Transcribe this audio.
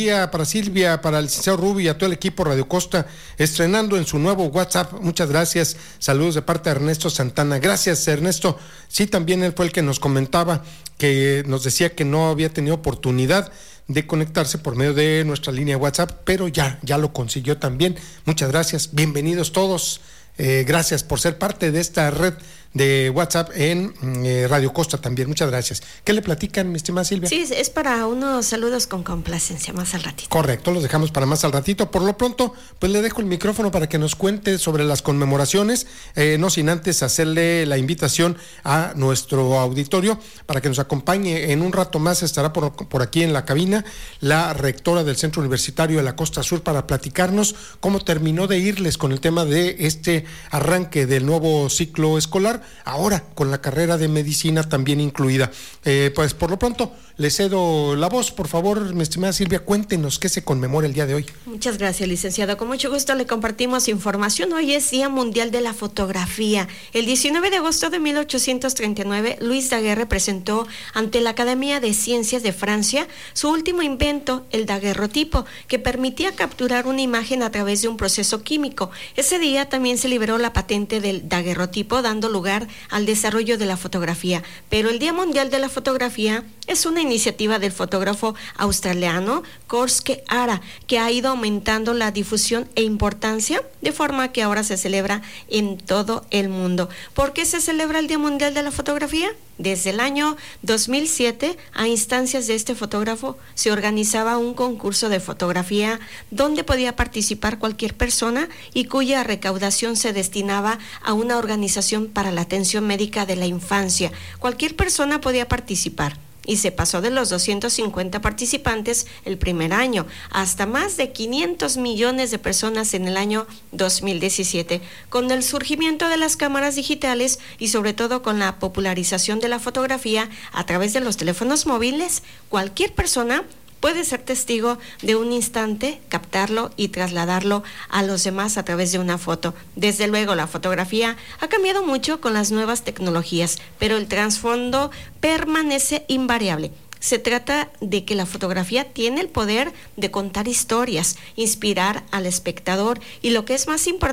día para Silvia, para el licenciado Rubio y a todo el equipo Radio Costa, estrenando en su nuevo WhatsApp. Muchas gracias. Saludos de parte de Ernesto Santana. Gracias, Ernesto. Sí, también él fue el que nos comentaba, que nos decía que no había tenido oportunidad de conectarse por medio de nuestra línea de WhatsApp, pero ya lo consiguió también. Muchas gracias. Bienvenidos todos. Gracias por ser parte de esta red de WhatsApp en Radio Costa también. Muchas gracias. ¿Qué le platican, mi estimada Silvia? Sí, es para unos saludos con complacencia más al ratito. Correcto, los dejamos para más al ratito. Por lo pronto, pues le dejo el micrófono para que nos cuente sobre las conmemoraciones, no sin antes hacerle la invitación a nuestro auditorio para que nos acompañe. En un rato más estará por aquí en la cabina la rectora del Centro Universitario de la Costa Sur para platicarnos cómo terminó de irles con el tema de este arranque del nuevo ciclo escolar, ahora con la carrera de medicina también incluida. Pues por lo pronto le cedo la voz, por favor, mi estimada Silvia, cuéntenos qué se conmemora el día de hoy. Muchas gracias, licenciado. Con mucho gusto le compartimos información. Hoy es Día Mundial de la Fotografía. El 19 de agosto de 1839, Louis Daguerre presentó ante la Academia de Ciencias de Francia su último invento, el daguerrotipo, que permitía capturar una imagen a través de un proceso químico. Ese día también se liberó la patente del daguerrotipo, dando lugar al desarrollo de la fotografía. Pero el Día Mundial de la Fotografía es una iniciativa del fotógrafo australiano Korske Ara, que ha ido aumentando la difusión e importancia, de forma que ahora se celebra en todo el mundo. ¿Por qué se celebra el Día Mundial de la Fotografía? Desde el año 2007, a instancias de este fotógrafo, se organizaba un concurso de fotografía donde podía participar cualquier persona y cuya recaudación se destinaba a una organización para la atención médica de la infancia. Cualquier persona podía participar. Y se pasó de los 250 participantes el primer año hasta más de 500 millones de personas en el año 2017. Con el surgimiento de las cámaras digitales y sobre todo con la popularización de la fotografía a través de los teléfonos móviles, cualquier persona puede ser testigo de un instante, captarlo y trasladarlo a los demás a través de una foto. Desde luego, la fotografía ha cambiado mucho con las nuevas tecnologías, pero el trasfondo permanece invariable. Se trata de que la fotografía tiene el poder de contar historias, inspirar al espectador y, lo que es más importante,